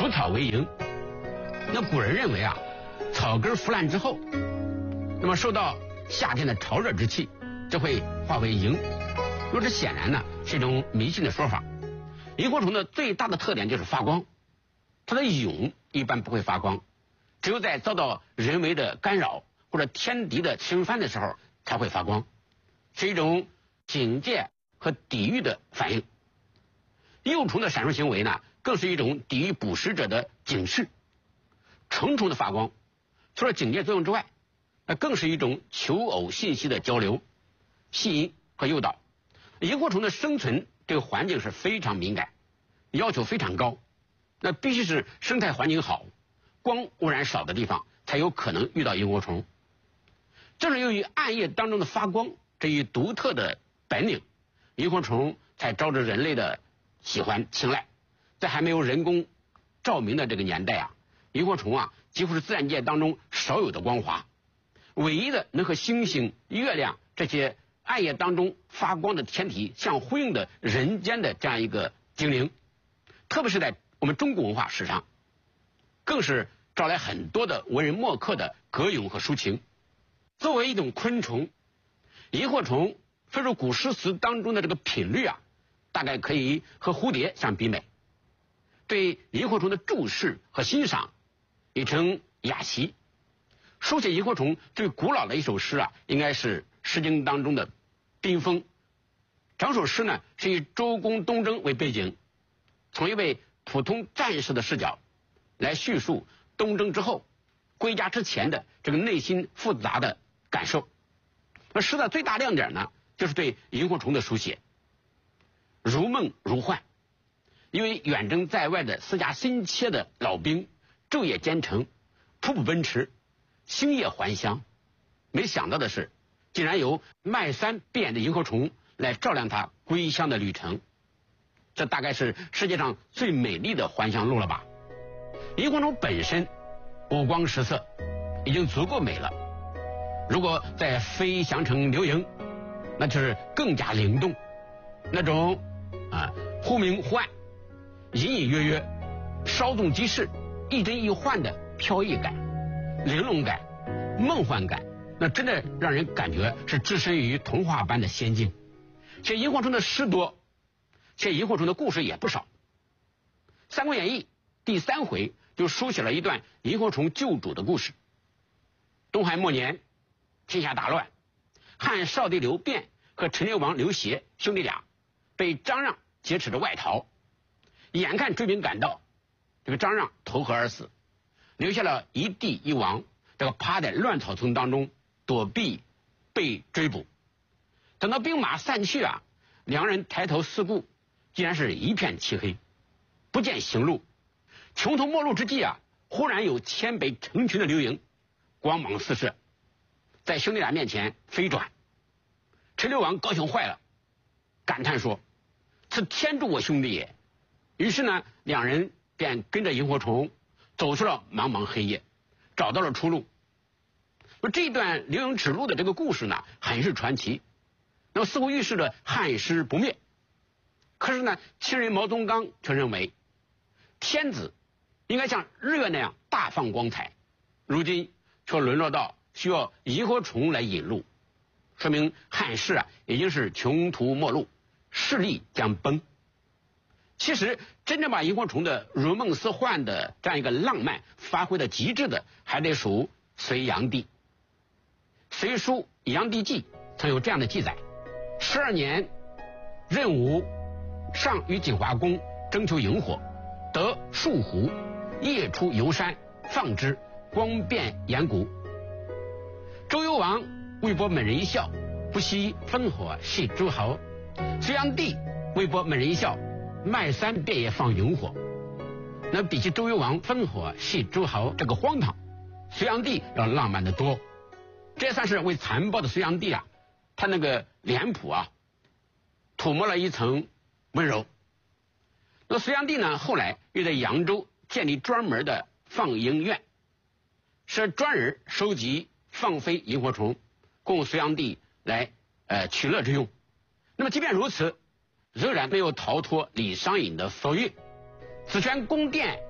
草为萤。那古人认为啊，草根腐烂之后，那么受到夏天的潮热之气，就会化为萤。这显然呢是一种迷信的说法。萤火虫的最大的特点就是发光，它的蛹一般不会发光，只有在遭到人为的干扰或者天敌的侵犯的时候才会发光，是一种警戒和抵御的反应。幼虫的闪烁行为呢，更是一种抵御捕食者的警示。成虫的发光，除了警戒作用之外，那更是一种求偶信息的交流、吸引和诱导。萤火虫的生存对环境是非常敏感，要求非常高，那必须是生态环境好、光污染少的地方才有可能遇到萤火虫。正是由于暗夜当中的发光这一独特的本领，萤火虫才招致人类的喜欢青睐。在还没有人工照明的这个年代啊，萤火虫啊几乎是自然界当中少有的光华，唯一的能和星星、月亮这些暗夜当中发光的天体相呼应的人间的这样一个精灵。特别是在我们中国文化史上，更是招来很多的文人墨客的歌咏和抒情。作为一种昆虫，萤火虫飞入古诗词当中的这个频率啊，大概可以和蝴蝶相比美。对萤火虫的注视和欣赏也称雅习。书写萤火虫最古老的一首诗啊，应该是《诗经》当中的《宾风》。整首诗呢是以周公东征为背景，从一位普通战士的视角来叙述东征之后归家之前的这个内心复杂的感受。那诗的最大亮点呢，就是对萤火虫的书写。如梦如幻，因为远征在外的私家心切的老兵昼夜兼程，瀑布奔驰，星夜还乡。没想到的是，竟然有漫山遍野的萤火虫来照亮他归乡的旅程。这大概是世界上最美丽的还乡路了吧。萤火虫本身五光十色，已经足够美了，如果再飞翔成流萤，那就是更加灵动。那种忽明忽暗、隐隐约约、稍纵即逝、一真一幻的飘逸感、玲珑感、梦幻感，那真的让人感觉是置身于童话般的仙境。写萤火虫的诗多，写萤火虫的故事也不少。《三国演义》第3回就书写了一段萤火虫救主的故事。东汉末年，天下大乱，汉少帝刘辩和陈留王刘协兄弟俩被张让劫持着外逃，眼看追兵赶到，这个张让投河而死，留下了一帝一王，这个趴在乱草丛当中躲避被追捕。等到兵马散去啊，两人抬头四顾，竟然是一片漆黑，不见行路。穷途末路之际啊，忽然有千百成群的流萤光芒四射，在兄弟俩面前飞转。陈留王高兴坏了，感叹说：“此天助我兄弟也。”于是呢，两人便跟着萤火虫走出了茫茫黑夜，找到了出路。这段流萤指路的这个故事呢，很是传奇，那么似乎预示着汉室不灭。可是呢，亲人毛宗岗却认为，天子应该像日月那样大放光彩，如今却沦落到需要萤火虫来引路，说明汉室啊已经是穷途末路，势力将崩。其实真正把萤火虫的如梦似幻的这样一个浪漫发挥的极致的，还得数隋炀帝。隋书《炀帝纪》曾有这样的记载：12年，壬午，上于景华宫征求萤火，得数斛，夜出游山，放之，光遍岩谷。周幽王微博美人一笑，不惜烽火戏诸侯。隋炀帝微博美人一笑，漫山遍野放萤火。那比起周幽王烽火戏诸侯这个荒唐，隋炀帝要浪漫得多。这算是为残暴的隋炀帝啊，他那个脸谱啊，涂抹了一层温柔。那隋炀帝呢，后来又在扬州建立专门的放萤院，是专人收集放飞萤火虫，供隋炀帝来取乐之用。那么即便如此，仍然没有逃脱李商隐的否运。紫泉宫殿